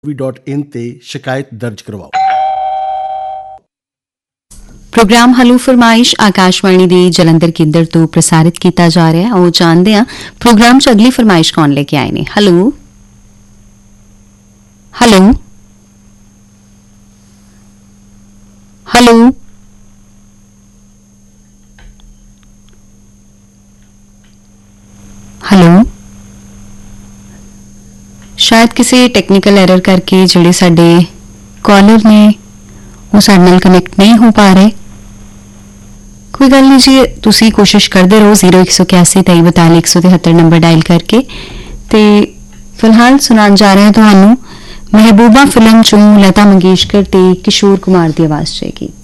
gov.in ਤੇ ਸ਼ਿਕਾਇਤ ਦਰਜ ਕਰਵਾਓ। प्रोग्राम हलो फरमाइश आकाशवाणी दे जलंधर केंद्र तो प्रसारित किया जा रहा है। और जानते हैं प्रोग्राम च अगली फरमाइश कौन लेके आए ने। हलो हलो हलो हलो शायद किसी टेक्निकल एरर करके जिहड़े साडे कॉलर ने वो साडे नाल कनैक्ट नहीं हो पा रहे। कोई गल नहीं जी, तुसी कोशिश करते रहो 0181 23 173 नंबर डायल करके। ते फिलहाल सुनान जा रहे हैं तुहानू महबूबा फिल्म चों लता मंगेशकर ते किशोर कुमार की आवाज च गीत।